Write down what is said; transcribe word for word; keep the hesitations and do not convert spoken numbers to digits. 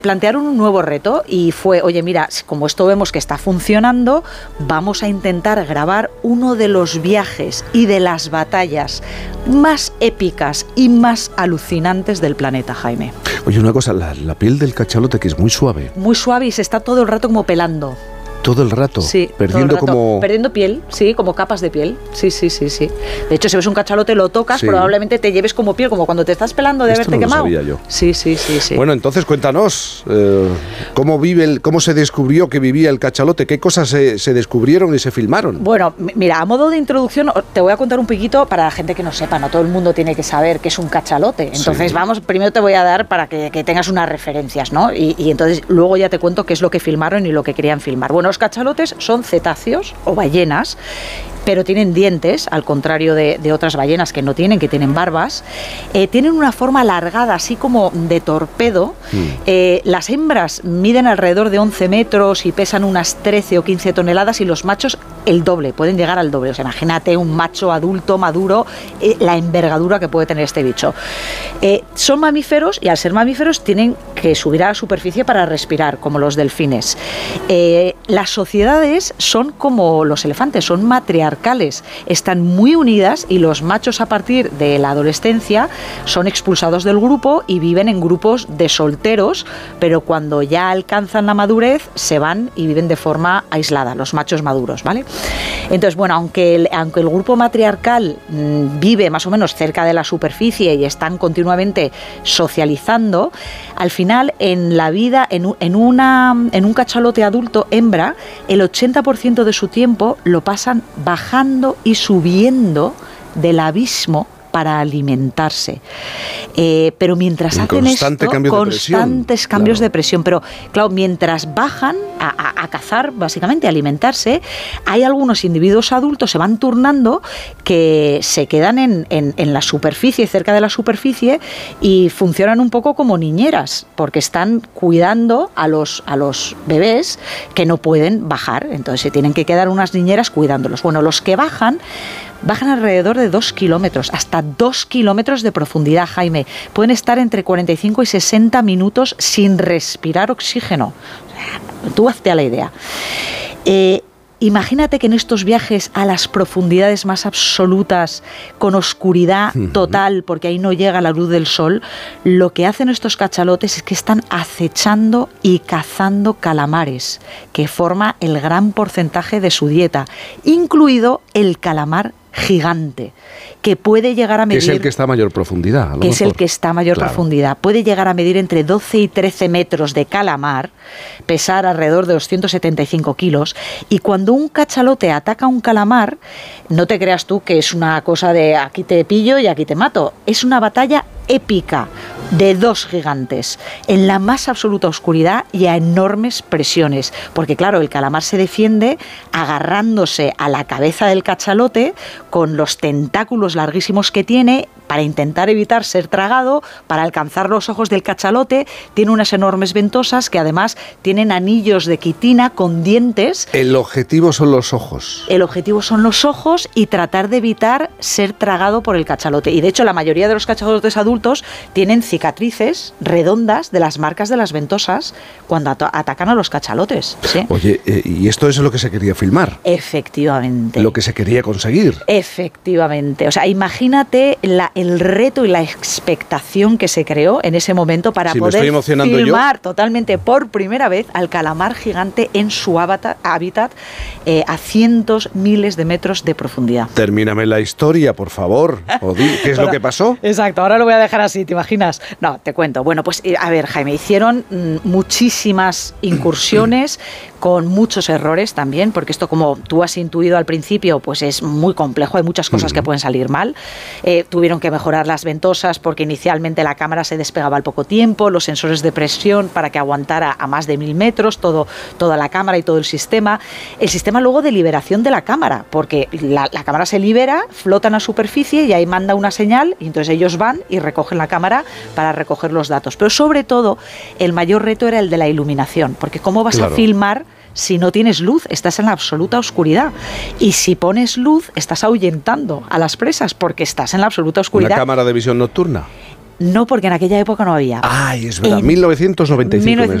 plantearon un nuevo reto y fue, oye, mira, como esto vemos que está funcionando, vamos a intentar grabar uno de los viajes y de las batallas más épicas y más alucinantes del planeta, Jaime. Oye, una cosa, la, la piel del cachalote, que es muy suave. Muy suave y se está todo el rato como pelando. Todo el rato, sí, perdiendo todo el rato. como... Perdiendo piel, sí, como capas de piel. Sí, sí, sí, sí. De hecho, si ves un cachalote, lo tocas, sí. Probablemente te lleves como piel, como cuando te estás pelando de Esto haberte no quemado. Lo sabía yo. Sí, sí, sí, sí. Bueno, entonces cuéntanos, eh, ¿cómo vive el, cómo se descubrió que vivía el cachalote? ¿Qué cosas se, se descubrieron y se filmaron? Bueno, mira, a modo de introducción te voy a contar un poquito para la gente que no sepa, no todo el mundo tiene que saber qué es un cachalote. Entonces, sí. vamos, primero te voy a dar para que, que tengas unas referencias, ¿no? Y, y entonces luego ya te cuento qué es lo que filmaron y lo que querían filmar. Bueno, los cachalotes son Son cetáceos o ballenas, pero tienen dientes, al contrario de, de otras ballenas que no tienen, que tienen barbas. Eh, tienen una forma alargada, así como de torpedo. Mm. Eh, las hembras miden alrededor de once metros y pesan unas trece o quince toneladas, y los machos el doble, pueden llegar al doble. O sea, imagínate un macho adulto, maduro, eh, la envergadura que puede tener este bicho. Eh, son mamíferos, y al ser mamíferos tienen que subir a la superficie para respirar, como los delfines. Eh, las sociedades son como los elefantes, son matriarcales, están muy unidas, y los machos a partir de la adolescencia son expulsados del grupo y viven en grupos de solteros, pero cuando ya alcanzan la madurez se van y viven de forma aislada, los machos maduros, ¿vale? Entonces, bueno, aunque el, aunque el grupo matriarcal mmm, vive más o menos cerca de la superficie y están continuamente socializando, al final en la vida, en, en, una, en un cachalote adulto hembra, el ochenta por ciento de su tiempo lo pasan bajando y subiendo del abismo para alimentarse. Eh, pero mientras Un hacen constante esto, cambio constantes de cambios claro. de presión, pero claro, mientras bajan a, a, a cazar, básicamente a alimentarse, hay algunos individuos adultos, se van turnando, que se quedan en, en, en la superficie, cerca de la superficie, y funcionan un poco como niñeras, porque están cuidando a los, a los bebés que no pueden bajar, entonces se tienen que quedar unas niñeras cuidándolos. Bueno, los que bajan bajan alrededor de dos kilómetros, hasta dos kilómetros de profundidad, Jaime. Pueden estar entre cuarenta y cinco y sesenta minutos sin respirar oxígeno. Tú hazte a la idea. Eh, Imagínate que en estos viajes a las profundidades más absolutas, con oscuridad total, porque ahí no llega la luz del sol, lo que hacen estos cachalotes es que están acechando y cazando calamares, que forma el gran porcentaje de su dieta, incluido el calamar gigante, que puede llegar a medir... Es el que está a mayor profundidad. A lo que es mejor. el que está a mayor claro. profundidad. Puede llegar a medir entre doce y trece metros de calamar, pesar alrededor de doscientos setenta y cinco kilos, y cuando un cachalote ataca a un calamar, no te creas tú que es una cosa de aquí te pillo y aquí te mato. Es una batalla épica de dos gigantes, en la más absoluta oscuridad y a enormes presiones, porque claro, el calamar se defiende agarrándose a la cabeza del cachalote con los tentáculos larguísimos que tiene para intentar evitar ser tragado, para alcanzar los ojos del cachalote. Tiene unas enormes ventosas que además tienen anillos de quitina con dientes. El objetivo son los ojos. El objetivo son los ojos y tratar de evitar ser tragado por el cachalote. Y de hecho la mayoría de los cachalotes adultos tienen cicatrices redondas de las marcas de las ventosas cuando at- atacan a los cachalotes. ¿Sí? Oye, eh, y esto es lo que se quería filmar. Efectivamente. Lo que se quería conseguir. Efectivamente. O sea, imagínate la, el reto y la expectación que se creó en ese momento para sí, poder filmar yo. totalmente por primera vez al calamar gigante en su hábitat, hábitat eh, a cientos, miles de metros de profundidad. Termíname la historia, por favor. Odi, ¿qué es Ahora, lo que pasó? Exacto, ahora lo voy a dejar así, ¿te imaginas? No, te cuento. Bueno, pues a ver, Jaime, hicieron mm, muchísimas incursiones con muchos errores también, porque esto, como tú has intuido al principio, pues es muy complejo, hay muchas cosas que pueden salir mal. Eh, tuvieron que mejorar las ventosas porque inicialmente la cámara se despegaba al poco tiempo, los sensores de presión para que aguantara a más de mil metros, todo, toda la cámara y todo el sistema. El sistema luego de liberación de la cámara, porque la, la cámara se libera, flota en la superficie y ahí manda una señal, y entonces ellos van y recogen la cámara para recoger los datos. Pero sobre todo, el mayor reto era el de la iluminación, porque ¿cómo vas claro. a filmar si no tienes luz? Estás en la absoluta oscuridad. Y si pones luz, estás ahuyentando a las presas porque estás en la absoluta oscuridad. ¿Una cámara de visión nocturna? No, porque en aquella época no había. Ay, es verdad, En mil novecientos noventa y cinco.